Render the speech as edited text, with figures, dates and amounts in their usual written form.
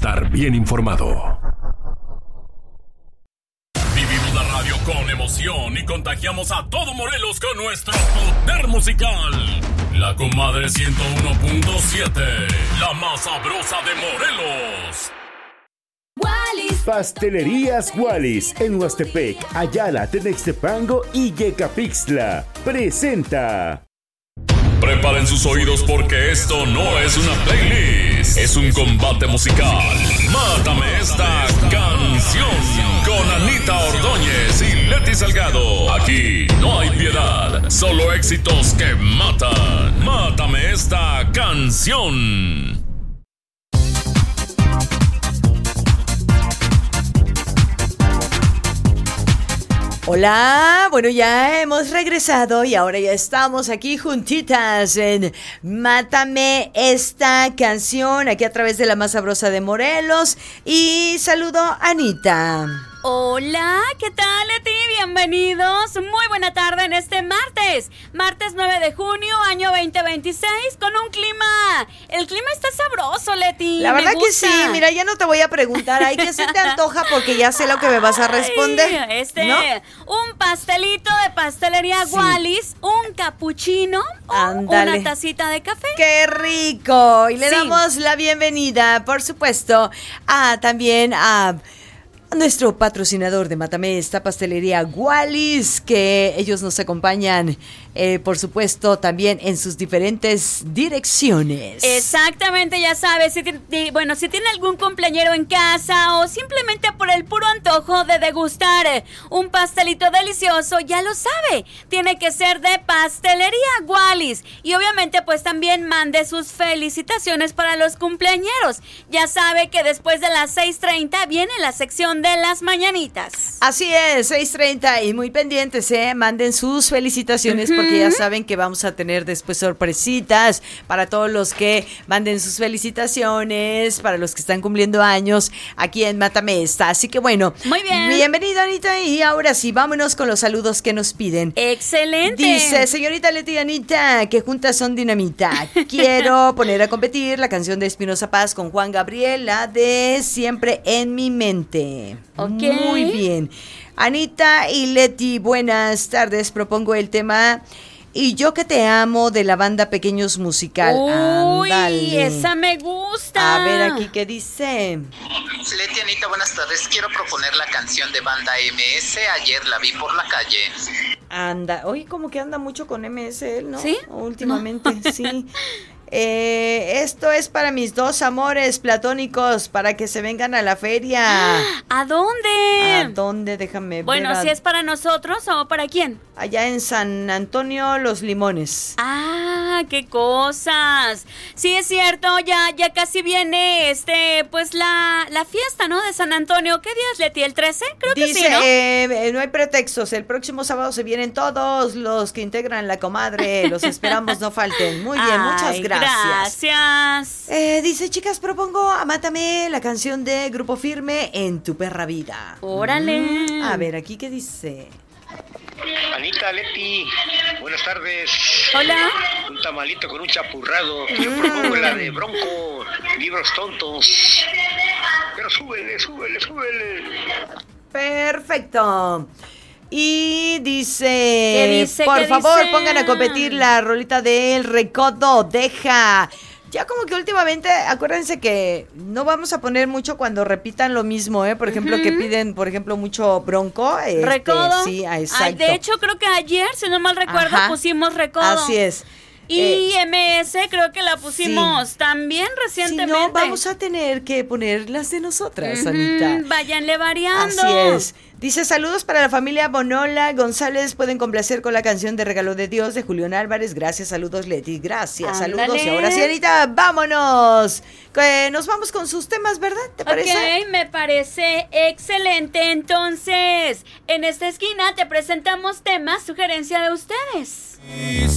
estar bien informado. Vivimos la radio con emoción y contagiamos a todo Morelos con nuestro poder musical. La Comadre 101.7, la más sabrosa de Morelos. Pastelerías Wallis en Huastepec, Ayala, Tenextepango y Yecapixtla presenta. Preparen sus oídos porque esto no es una playlist, es un combate musical. Mátame esta canción con Anita Ordóñez y Leti Salgado. Aquí no hay piedad, solo éxitos que matan. Mátame esta canción. Hola, bueno, ya hemos regresado y ahora ya estamos aquí juntitas en Mátame esta canción, aquí a través de la más sabrosa de Morelos. Y saludo a Anita. Hola, ¿qué tal, Leti? Bienvenidos. Muy buena tarde en este martes 9 de junio, año 2026, con un clima. El clima está sabroso, Leti. La verdad que sí, mira, ya no te voy a preguntar, ¿ay, qué se te antoja? Porque ya sé lo que me vas a responder. ¿No? Un pastelito de pastelería Wallis, un capuchino o una tacita de café. ¡Qué rico! Y le damos la bienvenida, por supuesto, también a nuestro patrocinador de Mátame esta pastelería Wallis, que ellos nos acompañan, por supuesto, también en sus diferentes direcciones. Exactamente, ya sabes, si tiene algún cumpleañero en casa o simplemente por el puro antojo de degustar un pastelito delicioso, ya lo sabe, tiene que ser de pastelería Wallis. Y obviamente pues también mande sus felicitaciones para los cumpleañeros. Ya sabe que después de las 6:30 viene la sección de las mañanitas. Así es, 6:30 y muy pendientes, manden sus felicitaciones porque ya saben que vamos a tener después sorpresitas para todos los que manden sus felicitaciones, para los que están cumpliendo años aquí en Mátame esta. Así que bueno, muy bien. Bienvenido, Anita, y ahora sí, vámonos con los saludos que nos piden. Excelente. Dice, señorita Leti y Anita, que juntas son dinamita. Quiero poner a competir la canción de Espinoza Paz con Juan Gabriel, la de Siempre en mi mente. Okay. Muy bien. Anita y Leti, buenas tardes. Propongo el tema Y yo que te amo, de la banda Pequeños Musical. Uy, Ándale. esa me gusta. A ver aquí qué dice. Leti, Anita, buenas tardes. Quiero proponer la canción de Banda MS, Ayer la vi por la calle. Anda, oye, como que anda mucho con MS él, ¿no? ¿Sí? Últimamente, no. Sí. Esto es para mis dos amores platónicos, para que se vengan a la feria. ¿A dónde? ¿A dónde? Déjame ver. Bueno, si es para nosotros o para quién. Allá en San Antonio, Los Limones. Ah, qué cosas. Sí, es cierto, ya casi viene pues la fiesta, ¿no? De San Antonio. ¿Qué día es, Leti? ¿El 13? Creo que sí, ¿no? No hay pretextos. El próximo sábado se vienen todos los que integran la comadre. Los esperamos, no falten. Muy bien, muchas gracias. Gracias. Dice, chicas, propongo a Mátame, la canción de Grupo Firme, En tu perra vida. Órale. A ver, aquí qué dice. Anita, Leti, buenas tardes. Hola. Un tamalito con un chapurrado. Yo propongo la de Bronco, Libros Tontos. Pero súbele. Perfecto. Y dice, ¿qué dice? por ¿qué favor, dice? pongan a competir la rolita del Recodo, deja. Ya como que últimamente, acuérdense que no vamos a poner mucho cuando repitan lo mismo, Por ejemplo, que piden, por ejemplo, mucho Bronco. Recodo. Sí, exacto. Ay, de hecho, creo que ayer, si no mal recuerdo, pusimos Recodo. Así es. Y MS creo que la pusimos también recientemente. Si no, vamos a tener que poner las de nosotras, Anita. Váyanle variando. Así es. Dice, saludos para la familia Bonola González. Pueden complacer con la canción de Regalo de Dios de Julián Álvarez. Gracias, saludos, Leti. Gracias, Ándale. saludos. Y ahora sí, Anita, vámonos. Nos vamos con sus temas, ¿verdad? ¿Te parece? Ok, me parece excelente. Entonces, en esta esquina te presentamos temas, sugerencia de ustedes.